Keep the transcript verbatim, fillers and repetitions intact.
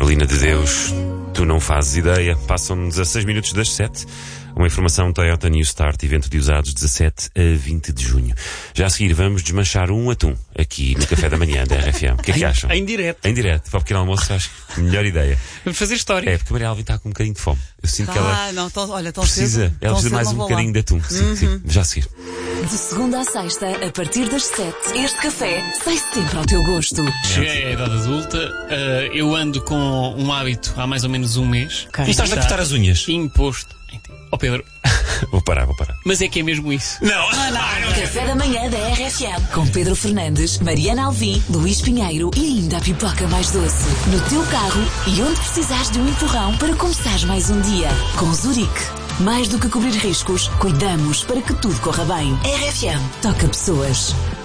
Carolina de Deus, tu não fazes ideia. Passam dezasseis minutos das sete. Uma informação Toyota New Start, evento de usados dezassete a vinte de junho. Já a seguir vamos desmanchar um atum aqui no café da manhã da R F M. O que é que acham? Em direto. Em direto. Para o pequeno almoço, acho que melhor ideia. Vamos fazer história. É, porque a Maria Alvim está com um bocadinho de fome. Eu sinto ah, que ela não, tão, olha, tão precisa, cedo, ela tão precisa cedo mais não um vou bocadinho lá. de atum. Sim, Uhum. sim. Já a seguir. De segunda à sexta, a partir das sete, este café sai sempre ao teu gosto. Cheguei à idade adulta, uh, eu ando com um hábito há mais ou menos um mês. Okay. E estás a cortar as unhas? Imposto. Ó oh, Pedro. Vou parar, vou parar. Mas é que é mesmo isso. Não! Café da manhã da R F M. Com Pedro Fernandes, Mariana Alvim, Luís Pinheiro e ainda a pipoca mais doce. No teu carro e onde precisares de um empurrão para começares mais um dia. Com Zurique. Mais do que cobrir riscos, cuidamos para que tudo corra bem. R F M. Toca pessoas.